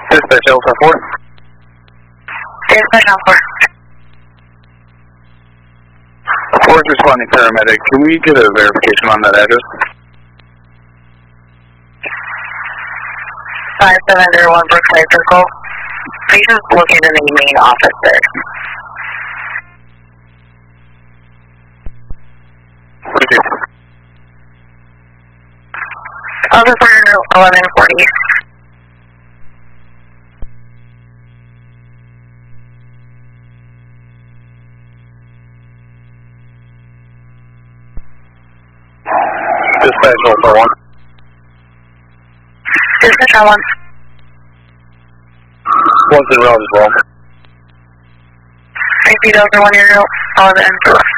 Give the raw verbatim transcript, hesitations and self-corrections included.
Dispatch Alpha four. Dispatch Alpha four. Four's responding paramedic. Can we get a verification on that address? five seven zero one Brookside Circle. Patient's located in the main office there. Thank you. Officer eleven forty. Dispatch Alpha one. Dispatch Alpha one. One's in route as well. I see those are one area, eleven.